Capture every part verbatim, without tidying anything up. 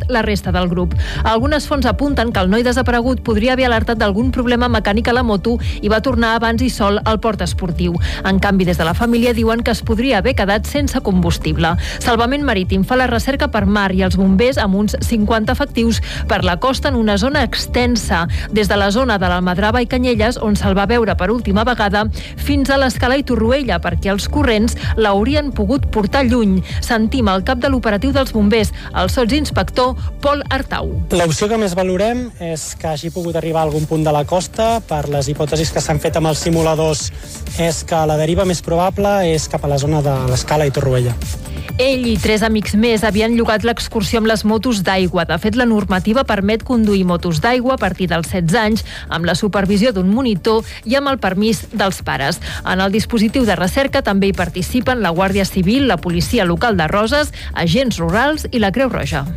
la resta del grup. Algunes fonts apunten que el noi desaparegut podria haver alertat d'algun problema mecànic a la moto i va tornar abans i sol al port esportiu. En canvi, des de la família diuen que es podria haver quedat sense combustible. Salvament Marítim fa la recerca per mar i els bombers amb uns cinquanta efectius per la costa en una zona extensa, des de la zona de l'Almadrava i Canyelles, on se'l va veure per última vegada, fins a l'Escala i Torroella, perquè els corrents l'haurien pogut portar lluny. Sentim el cap de l'operatiu dels bombers, el sotsinspector Pol Artau. L'opció que més valorem és que hagi pogut arribar a algun punt de la costa. Per les hipòtesis que s'han fet amb els simuladors és que la deriva més probable és cap a la zona de l'Escala i Torroella. Ell i tres amics més havien llogat l'excursió amb les motos d'aigua. De fet, la normativa permet conduir motos d'aigua a partir dels setze anys amb la supervisió d'un monitor i amb el permís dels pares. En el dispositiu de recerca també hi participen la Guàrdia Civil, la Policia Local de Roses, agents rurals i la Creu Roja.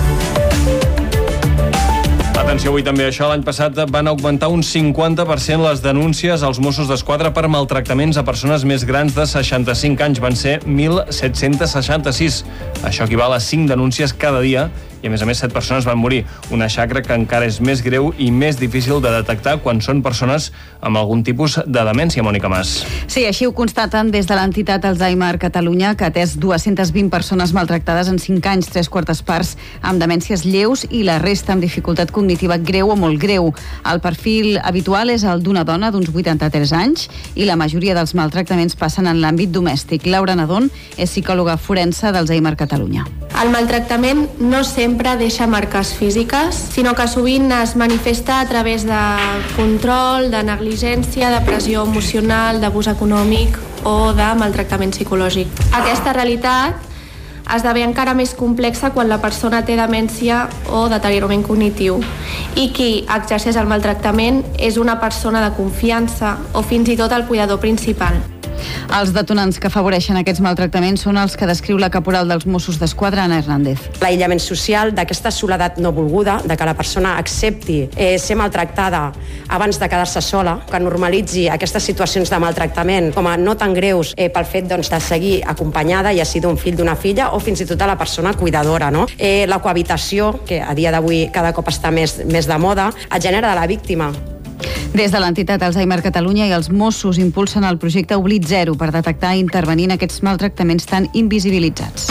Atenció, avui també això. L'any passat van augmentar un cinquanta per cent les denúncies als Mossos d'Esquadra per maltractaments a persones més grans de seixanta-cinc anys. Van ser mil set-cents seixanta-sis. Això equival a cinc denúncies cada dia i, a més a més, set persones van morir. Una xacra que encara és més greu i més difícil de detectar quan són persones amb algun tipus de demència, Mònica Mas. Sí, així ho constaten des de l'entitat Alzheimer Catalunya, que ha atès dues-centes vint persones maltractades en cinc anys, tres quartes parts amb demències lleus i la resta amb dificultat cognitiva greu o molt greu. El perfil habitual és el d'una dona d'uns vuitanta-tres anys i la majoria dels maltractaments passen en l'àmbit domèstic. Laura Nadón és psicòloga forense d'Alzheimer Catalunya. El maltractament no sempre deixa marques físiques, sinó que sovint es manifesta a través de control, de negligència, de pressió emocional, d'abús econòmic o de maltractament psicològic. Aquesta realitat esdevé encara més complexa quan la persona té demència o deteriorament cognitiu i qui exerceix el maltractament és una persona de confiança o fins i tot el cuidador principal. Els detonants que afavoreixen aquests maltractaments són els que descriu la caporal dels Mossos d'Esquadra, Anna Hernández. L'aïllament social, d'aquesta soledat no volguda, de que la persona accepti eh, ser maltractada abans de quedar-se sola, que normalitzi aquestes situacions de maltractament com a no tan greus eh, pel fet doncs, de seguir acompanyada, ja sigui d'un fill, d'una filla o fins i tot de la persona cuidadora. No? Eh, la cohabitació, que a dia d'avui cada cop està més, més de moda, et genera de la víctima. Des de l'entitat Alzheimer Catalunya i els Mossos impulsen el projecte Oblit Zero per detectar i intervenir en aquests maltractaments tan invisibilitzats.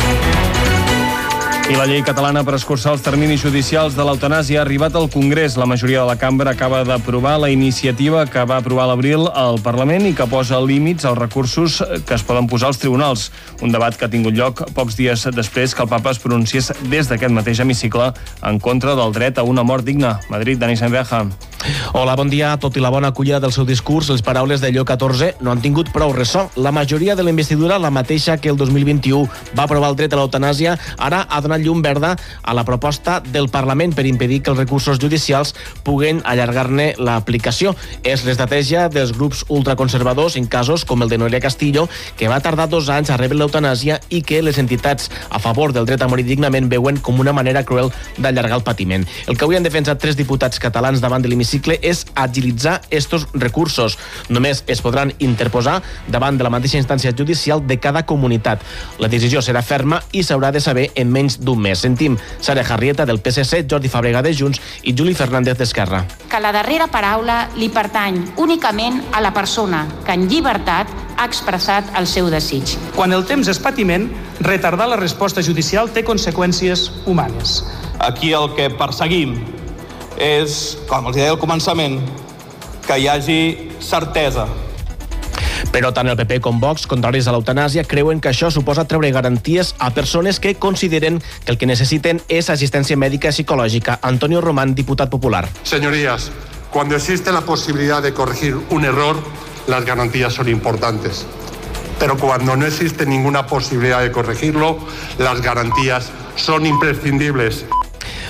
I la llei catalana per escurçar els terminis judicials de l'eutanàsia ha arribat al Congrés. La majoria de la cambra acaba d'aprovar la iniciativa que va aprovar a l'abril al Parlament i que posa límits als recursos que es poden posar als tribunals. Un debat que ha tingut lloc pocs dies després que el papa es pronunciés des d'aquest mateix hemicicle en contra del dret a una mort digna. Madrid, Dani Sanveja. Hola, bon dia. Tot i la bona acollida del seu discurs, les paraules de Lleó catorze no han tingut prou ressò. La majoria de la investidura, la mateixa que el dos mil vint-i-u va aprovar el dret a l'eutanàsia, ara ha donat llum verda a la proposta del Parlament per impedir que els recursos judicials puguen allargar-ne l'aplicació. És l'estratègia dels grups ultraconservadors en casos com el de Noelia Castillo, que va tardar dos anys a rebre l'eutanàsia i que les entitats a favor del dret a morir dignament veuen com una manera cruel d'allargar el patiment. El que avui han defensat tres diputats catalans davant de l'hemicicle és agilitzar estos recursos. Només es podran interposar davant de la mateixa instància judicial de cada comunitat. La decisió serà ferma i s'haurà de saber en menys d'un mes. Sentim Sara Jarrieta del P S C, Jordi Fàbrega de Junts i Juli Fernández d'Esquerra. Que la darrera paraula li pertany únicament a la persona que en llibertat ha expressat el seu desig. Quan el temps és patiment, retardar la resposta judicial té conseqüències humanes. Aquí el que perseguim és, com els deia al començament, que hi hagi certesa. Però tant el P P com Vox, contraris a l'eutanàsia, creuen que això suposa treure garanties a persones que consideren que el que necessiten és assistència mèdica i psicològica. Antonio Román, diputat popular. Señorías, cuando existe la posibilidad de corregir un error, las garantías son importantes. Pero cuando no existe ninguna posibilidad de corregirlo, las garantías son imprescindibles.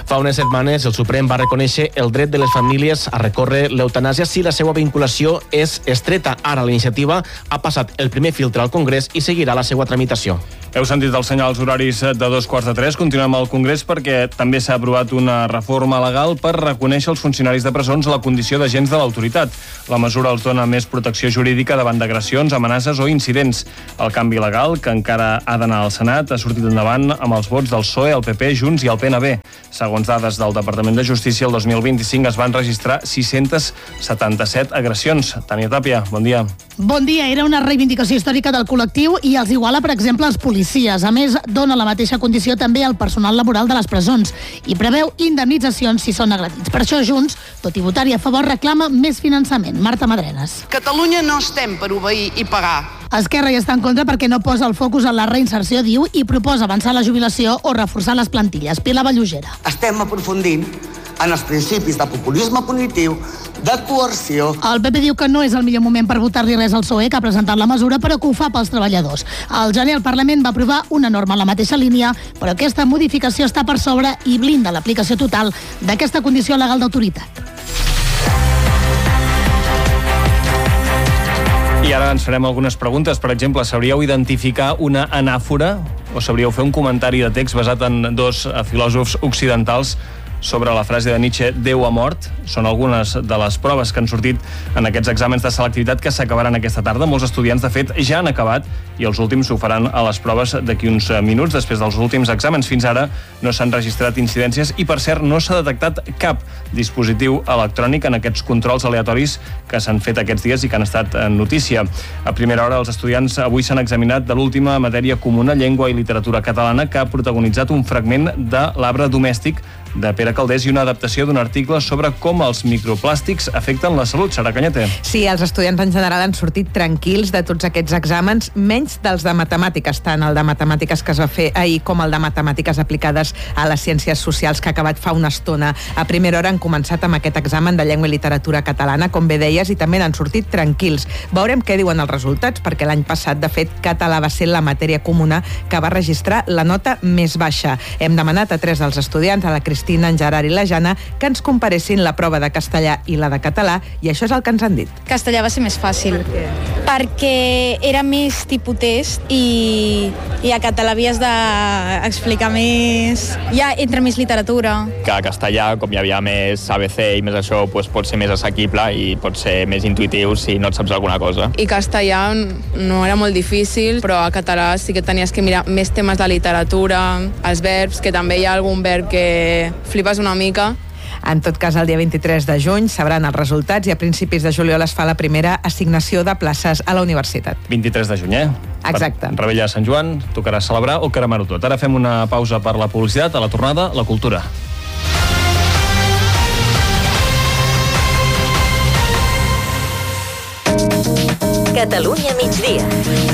Fa unes setmanes el Suprem va reconèixer el dret de les famílies a recórrer l'eutanàsia si la seva vinculació és estreta. Ara la iniciativa ha passat el primer filtre al Congrés i seguirà la seva tramitació. Heu sentit els senyals horaris de dos quarts de tres. Continuem al Congrés perquè també s'ha aprovat una reforma legal per reconèixer els funcionaris de presons la condició d'agents de l'autoritat. La mesura els dona més protecció jurídica davant d'agressions, amenaces o incidents. El canvi legal, que encara ha d'anar al Senat, ha sortit endavant amb els vots del P S O E, el P P, Junts i el P N B. Segons dades del Departament de Justícia, el dos mil vint-i-cinc es van registrar sis-centes setanta-set agressions. Tània Tàpia, bon dia. Bon dia. Era una reivindicació històrica del col·lectiu i els iguala, per exemple, els policies. A més, dona la mateixa condició també al personal laboral de les presons i preveu indemnitzacions si són agredits. Per això Junts, tot i votar-hi a favor, reclama més finançament. Marta Madrenes. Catalunya no estem per obeir i pagar. Esquerra hi està en contra perquè no posa el focus en la reinserció, diu, i proposa avançar la jubilació o reforçar les plantilles. Pilar Vallugera. Estem aprofundint en els principis de populisme punitiu, de coerció. El P P diu que no és el millor moment per votar-li res al P S O E, que ha presentat la mesura, però que ho fa pels treballadors. Al gener el Parlament va aprovar una norma en la mateixa línia, però aquesta modificació està per sobre i blinda l'aplicació total d'aquesta condició legal d'autoritat. I ara ens farem algunes preguntes. Per exemple, sabríeu identificar una anàfora o sabríeu fer un comentari de text basat en dos filòsofs occidentals sobre la frase de Nietzsche, Déu ha mort? Són algunes de les proves que han sortit en aquests exàmens de selectivitat que s'acabaran aquesta tarda. Molts estudiants, de fet, ja han acabat i els últims s'ho faran a les proves d'aquí uns minuts, després dels últims exàmens. Fins ara no s'han registrat incidències i, per cert, no s'ha detectat cap dispositiu electrònic en aquests controls aleatoris que s'han fet aquests dies i que han estat notícia. A primera hora, els estudiants avui s'han examinat de l'última matèria comuna, llengua i literatura catalana, que ha protagonitzat un fragment de L'arbre domèstic de Pere Calders i una adaptació d'un article sobre com els microplàstics afecten la salut. Sara Cañete. Sí, els estudiants en general han sortit tranquils de tots aquests exàmens, menys dels de matemàtiques, tant el de matemàtiques que es va fer ahir com el de matemàtiques aplicades a les ciències socials que ha acabat fa una estona. A primera hora han començat amb aquest examen de llengua i literatura catalana, com bé deies, i també n'han sortit tranquils. Veurem què diuen els resultats, perquè l'any passat, de fet, català va ser la matèria comuna que va registrar la nota més baixa. Hem demanat a tres dels estudiants, a la Cristina, en Gerard i la Jana, que ens comparessin la prova de castellà i la de català, i això és el que ens han dit. Castellà va ser més fàcil. Per què? Perquè era més tipus test i, i a català havies d'explicar més. Ja entra més literatura. Que a castellà, com hi havia més A B C i més això, doncs pot ser més assequible i pot ser més intuitiu si no et saps alguna cosa. I castellà no era molt difícil, però a català sí que tenies que mirar més temes de literatura, els verbs, que també hi ha algun verb que flipes una mica. En tot cas, el dia vint-i-tres de juny sabran els resultats i a principis de juliol es fa la primera assignació de places a la universitat. vint-i-tres de juny, eh? Exacte. Per Rebella de Sant Joan, tocarà celebrar o cremar-ho tot. Ara fem una pausa per la publicitat. A la tornada, la cultura. Catalunya migdia.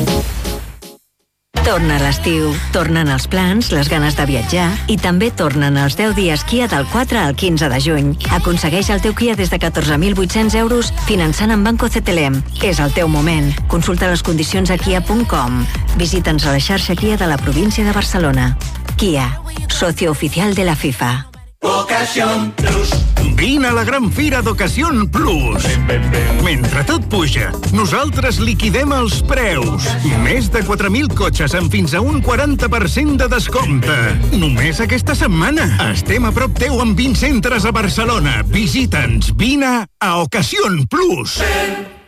Torna l'estiu, tornen els plans, les ganes de viatjar i també tornen els deu dies Kia del quatre al quinze de juny. Aconsegueix el teu Kia des de catorze mil vuit-cents euros finançant amb Banco C T L M. És el teu moment. Consulta les condicions a kia punt com. Visita'ns a la xarxa Kia de la província de Barcelona. Kia, socio oficial de la FIFA. Ocasión Plus. Vine a la gran fira d'Ocasión Plus. Ben, ben, ben. Mentre tot puja, nosaltres liquidem els preus. Més de quatre mil cotxes amb fins a un quaranta per cent de descompte. Només aquesta setmana. Estem a prop teu amb vint centres a Barcelona. Visita'ns. Vine a Ocasión Plus. Ben.